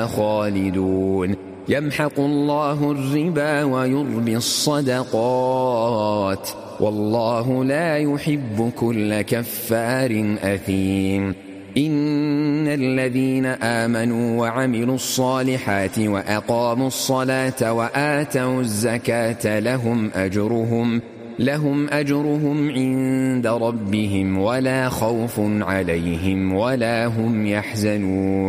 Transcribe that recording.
خالدون يمحق الله الربا ويربي الصدقات والله لا يحب كل كفار أثيم إن الذين آمنوا وعملوا الصالحات وأقاموا الصلاة وآتوا الزكاة لهم أجرهم عند ربهم ولا خوف عليهم ولا هم يحزنون